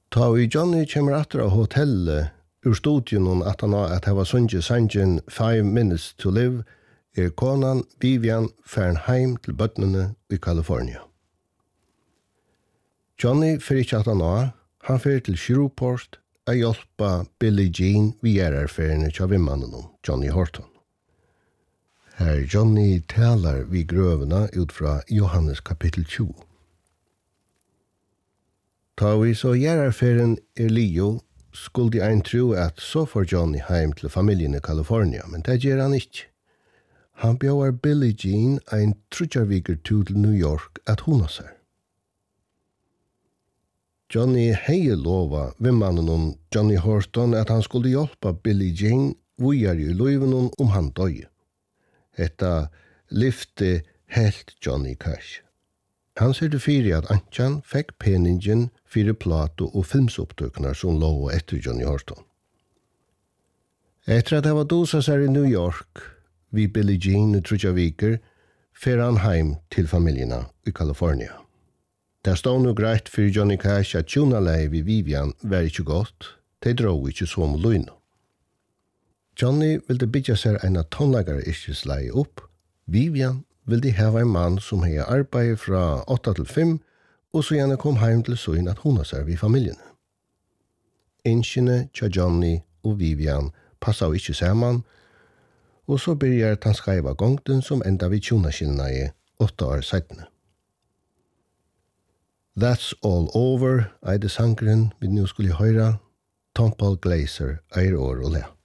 Ta og Johnny kommer atter av hotellet ur studion at han har at hava sunget sangen 5 Minutes to Live konan Vivian fern heim til bøttene i California. Johnny fyrir ikke at han fyrir til Shreveport a hjelpa Billie Jean vi erfærene til vimmannen Johnny Horton. Her Johnny talar vi grøvene ut fra Johannes kapittel 20. Ta vi så erfæren Leo skulle ein tro at så får Johnny heim til familien i California, men det gjør han ikke. Han bjør Billie Jean ein trutjarviker til New York at hona seg. Johnny hei lova vimmannen Johnny Horton at han skulle hjelpa Billie Jean vujar i løyven han døye. Etta lyfte helt Johnny Cash. Han sørte fyrir at Antjan fikk peningen fyrir plato og filmsopptøknar som lå etter Johnny Horton. Etter at han var dosa seg i New York, vi Billie Jean og Trudjaviker, fer han heim til familierna i California. Det stod nu greit for Johnny Cash at tjonalei vi Vivian var ikke godt, de drog ikke så med løgna. Johnny ville bytja seg en tonlagare iskeslei opp. Vivian ville hava en mann som hei arbeid fra 8 til 5, og så gjerne kom heim til søgn at hona seg vid familiene. Inskjene tja Johnny og Vivian passa ikke saman, og så byrjar han skreiva gongten som enda vid tjonakilna i 8 år seitene. That's all over, eide sangren vi nu skulle høyra, Tom Paul Glaser, eier år og le.